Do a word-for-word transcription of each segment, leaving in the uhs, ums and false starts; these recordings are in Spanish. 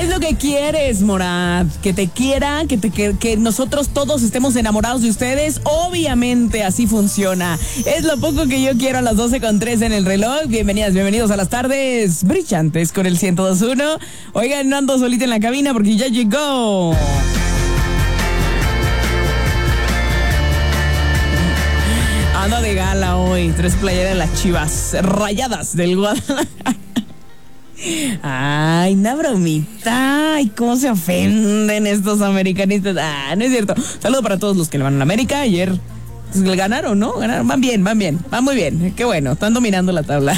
es lo que quieres, Morad? Que te quiera, que, te, que, que nosotros todos estemos enamorados de ustedes. Obviamente así funciona. Es lo poco que yo quiero a las doce con tres en el reloj. Bienvenidas, bienvenidos a las tardes brillantes con el ciento dos punto uno. Oigan, no ando solita en la cabina porque ya llegó. Ando de gala hoy. Tres playeras de las Chivas Rayadas del Guadalajara. Ay, una bromita. Ay, cómo se ofenden estos americanistas. Ah, no es cierto. Saludo para todos los que le van a la América. Ayer pues, ganaron, ¿no? Ganaron. Van bien, van bien. Van muy bien. Qué bueno. Están dominando la tabla.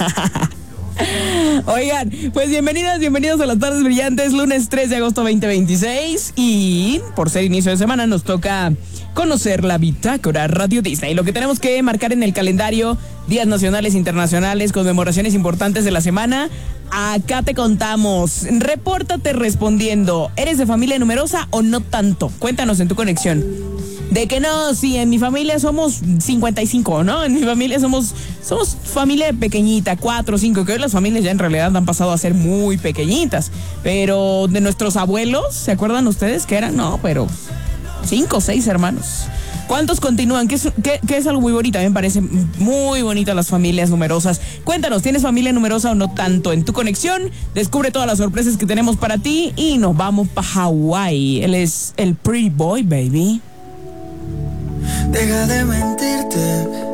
Oigan, pues bienvenidas, bienvenidos a las tardes brillantes, lunes tres de agosto veinte veintiséis. Y por ser inicio de semana nos toca conocer la bitácora Radio Disney. Lo que tenemos que marcar en el calendario: días nacionales, internacionales, conmemoraciones importantes de la semana. Acá te contamos. Repórtate respondiendo. ¿Eres de familia numerosa o no tanto? Cuéntanos en tu conexión. De que no, sí, en mi familia somos cincuenta y cinco, ¿no? En mi familia somos somos familia pequeñita, cuatro, cinco, que hoy las familias ya en realidad han pasado a ser muy pequeñitas. Pero de nuestros abuelos, ¿se acuerdan ustedes que eran? No, pero cinco, seis hermanos. ¿Cuántos continúan? Que es, que, que es algo muy bonito. A mí me parece muy bonito las familias numerosas. Cuéntanos, ¿tienes familia numerosa o no tanto? En tu conexión, descubre todas las sorpresas que tenemos para ti y nos vamos para Hawái. Él es el Pretty Boy, baby. Deja de mentirte,